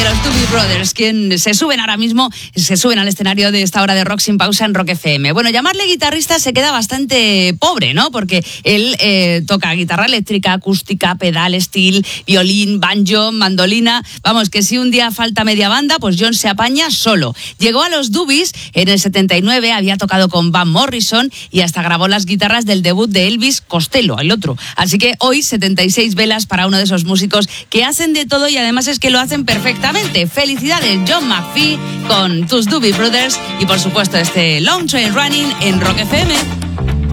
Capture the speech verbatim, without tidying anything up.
los Doobie Brothers, quien se suben ahora mismo, se suben al escenario de esta hora de Rock Sin Pausa en Rock F M. Bueno, llamarle guitarrista se queda bastante pobre, ¿no? Porque él eh, toca guitarra eléctrica, acústica, pedal, steel, violín, banjo, mandolina. Vamos, que si un día falta media banda, pues John se apaña solo. Llegó a los Doobies en el setenta y nueve, había tocado con Van Morrison y hasta grabó las guitarras del debut de Elvis Costello, el otro. Así que hoy setenta y seis velas para uno de esos músicos que hacen de todo y además es que lo hacen perfectamente. Felicidades, John McPhee, con tus Doobie Brothers y por supuesto este Long Train Running en Rock F M.